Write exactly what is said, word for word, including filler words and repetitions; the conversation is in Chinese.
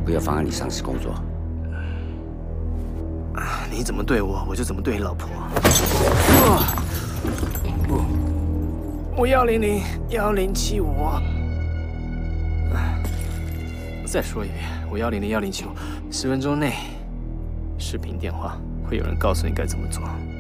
不要妨碍你上司工作。 啊，你怎么对我，我就怎么对你老婆。不，我幺零零幺零七五。再说一遍，我幺零零幺零七五，十分钟内，视频电话会有人告诉你该怎么做。